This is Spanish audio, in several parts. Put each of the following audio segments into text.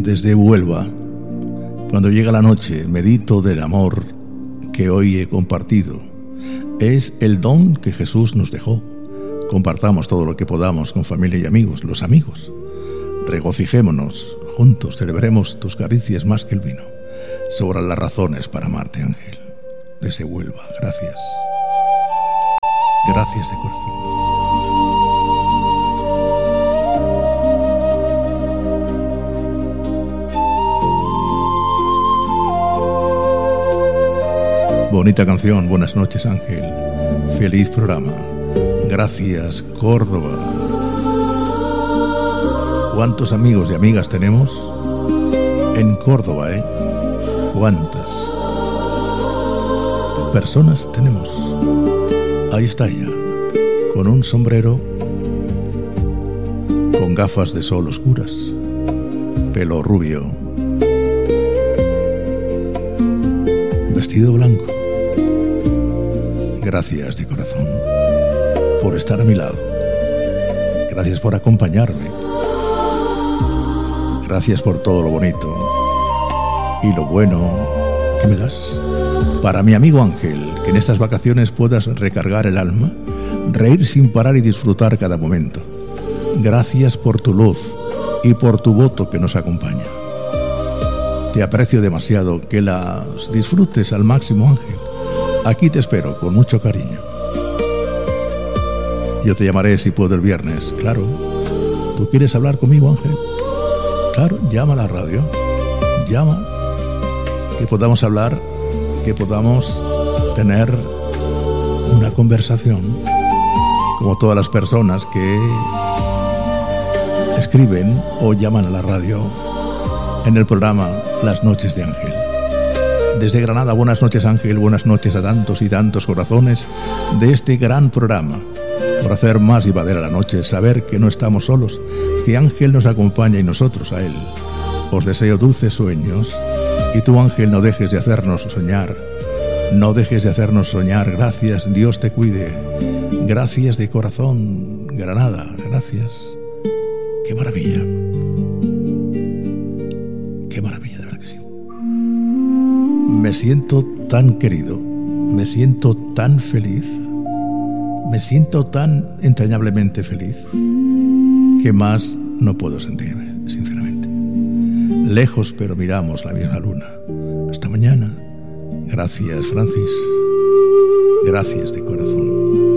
desde Huelva. Cuando llega la noche, medito del amor que hoy he compartido. Es el don que Jesús nos dejó. Compartamos todo lo que podamos con familia y amigos, los amigos. Regocijémonos juntos, celebremos tus caricias más que el vino. Sobran las razones para amarte, Ángel. Desde Huelva, gracias. Gracias de corazón. Bonita canción, buenas noches, Ángel. Feliz programa. Gracias, Córdoba. ¿Cuántos amigos y amigas tenemos en Córdoba, ¿Cuántas personas tenemos? Ahí está ella, con un sombrero, con gafas de sol oscuras, pelo rubio, vestido blanco. Gracias de corazón por estar a mi lado. Gracias por acompañarme. Gracias por todo lo bonito y lo bueno que me das. Para mi amigo Ángel, que en estas vacaciones puedas recargar el alma, reír sin parar y disfrutar cada momento. Gracias por tu luz y por tu voto que nos acompaña. Te aprecio demasiado, que las disfrutes al máximo, Ángel. Aquí te espero con mucho cariño. Yo te llamaré si puedo el viernes, claro. ¿Tú quieres hablar conmigo, Ángel? Claro, llama a la radio. Llama. Que podamos hablar, que podamos tener una conversación, como todas las personas que escriben o llaman a la radio en el programa Las Noches de Ángel. Desde Granada, buenas noches, Ángel, buenas noches a tantos y tantos corazones de este gran programa. Por hacer más llevadera la noche, saber que no estamos solos, que Ángel nos acompaña y nosotros a él. Os deseo dulces sueños y tú, Ángel, no dejes de hacernos soñar. No dejes de hacernos soñar. Gracias, Dios te cuide. Gracias de corazón, Granada, gracias. Qué maravilla. Qué maravilla, de verdad que sí. Me siento tan querido, me siento tan feliz, me siento tan entrañablemente feliz, que más no puedo sentirme, sinceramente. Lejos, pero miramos la misma luna. Hasta mañana. Gracias, Francis. Gracias de corazón.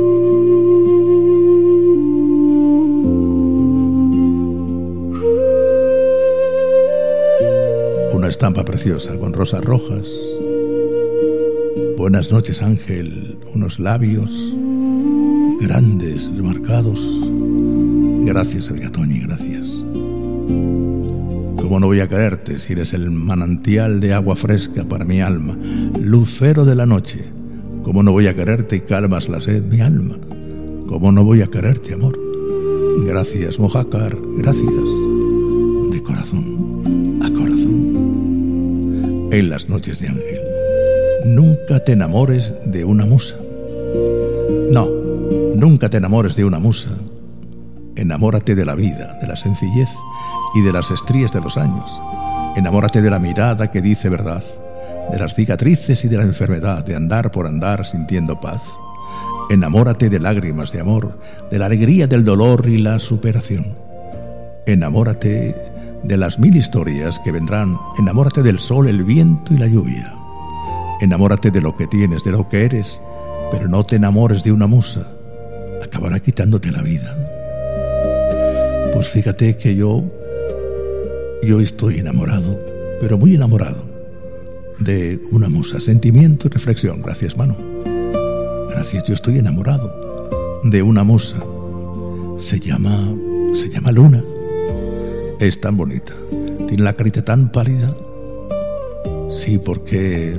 Una estampa preciosa con rosas rojas. Buenas noches, Ángel. Unos labios grandes, marcados. Gracias, amiga Toñi, gracias. ¿Cómo no voy a quererte si eres el manantial de agua fresca para mi alma, lucero de la noche? ¿Cómo no voy a quererte y calmas la sed mi alma? ¿Cómo no voy a quererte, amor? Gracias, Mojácar, gracias. De corazón a corazón. En las noches de Ángel. Nunca te enamores de una musa. No, nunca te enamores de una musa. Enamórate de la vida, de la sencillez y de las estrías de los años. Enamórate de la mirada que dice verdad, de las cicatrices y de la enfermedad, de andar por andar sintiendo paz. Enamórate de lágrimas de amor, de la alegría del dolor y la superación. Enamórate de las mil historias que vendrán. Enamórate del sol, el viento y la lluvia. Enamórate de lo que tienes, de lo que eres, pero no te enamores de una musa. Acabará quitándote la vida. Pues fíjate que yo estoy enamorado, pero muy enamorado de una musa. Sentimiento y reflexión. Gracias, mano. Gracias, yo estoy enamorado de una musa. Se llama Luna. Es tan bonita. Tiene la carita tan pálida. Sí, porque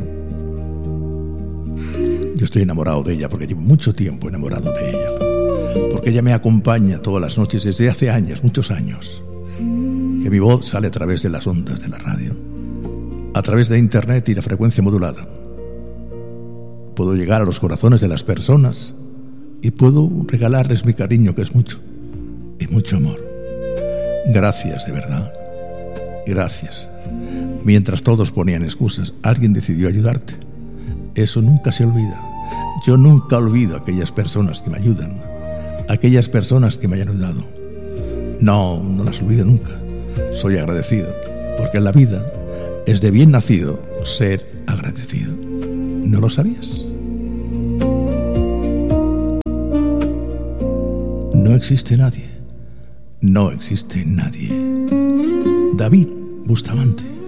yo estoy enamorado de ella, porque llevo mucho tiempo enamorado de ella. Porque ella me acompaña todas las noches desde hace años, muchos años. Que mi voz sale a través de las ondas de la radio, a través de internet y la frecuencia modulada. Puedo llegar a los corazones de las personas y puedo regalarles mi cariño, que es mucho, y mucho amor. Gracias, de verdad. Gracias. Mientras todos ponían excusas, alguien decidió ayudarte. Eso nunca se olvida. Yo nunca olvido a aquellas personas que me ayudan, aquellas personas que me hayan ayudado. No las olvido nunca. Soy agradecido, porque en la vida es de bien nacido ser agradecido. ¿No lo sabías? No existe nadie. No existe nadie. David Bustamante.